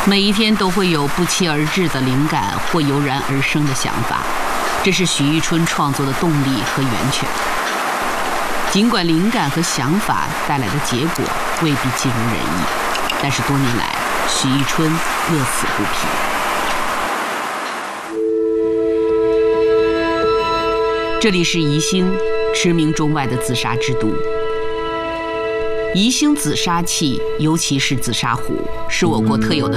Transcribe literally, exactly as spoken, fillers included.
每一天都会有不期而至的灵感或油然而生的想法，这是许伊春创作的动力和源泉。尽管灵感和想法带来的结果未必尽如人意，但是多年来，许伊春乐此不疲。这里是宜兴，驰名中外的紫砂之都。宜兴紫砂器，尤其是紫砂壶，是我国特有的